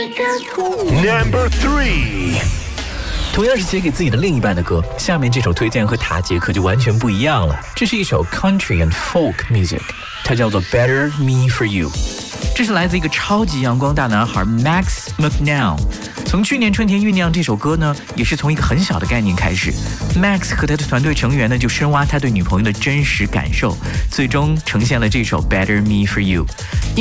Number 3。 同样是写给自己的另一半的歌，下面这首推荐和塔杰可就完全不一样了。这是一首 country and folk music， 它叫做 Better Me For You。这是来自一个超级阳光大男孩 Max McNown。从去年春天酝酿这首歌呢，也是从一个很小的概念开始。Max 和他的团队成员呢，就深挖他对女朋友的真实感受，最终呈现了这首 Better Me For You。